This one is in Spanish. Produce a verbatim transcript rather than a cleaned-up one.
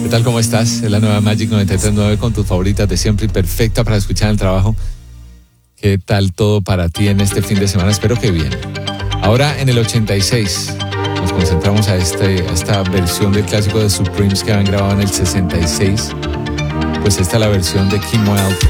¿Qué tal? ¿Cómo estás? Es la nueva Magic noventa y tres punto nueve con tus favoritas de siempre y perfecta para escuchar en el trabajo. ¿Qué tal todo para ti en este fin de semana? Espero que bien. Ahora en el ochenta y seis nos concentramos a, este, a esta versión del clásico de Supremes que habían grabado en el sesenta y seis. Pues esta es la versión de Kim Wilde